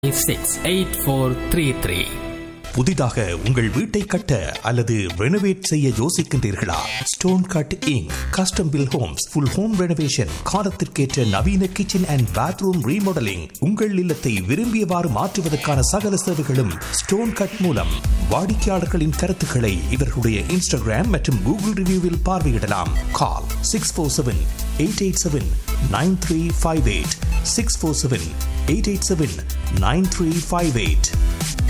568433. புதிதாக உங்கள் வீட்டை கட்ட அல்லது ரெனோவேட் செய்ய யோசிக்கின்றீர்களா? Stone cut ink custom bill Holmes full home renovation காலத்திற்கேற்ற நவீன கிச்சன் அண்ட் பாத்ரூம் ரீமாடலிங் உங்கள் இல்லத்தை விரும்பியவாறு மாற்றுவதற்கான சகல சேவைகளும் ஸ்டோன் கட் மூலம். வாடிக்கையாளர்களின் கருத்துக்களை இவர்களுடைய இன்ஸ்டாகிராம் மற்றும் கூகுள் ரிவ்யூவில் பார்வையிடலாம். கால் 647-887-9358 647-887-9358.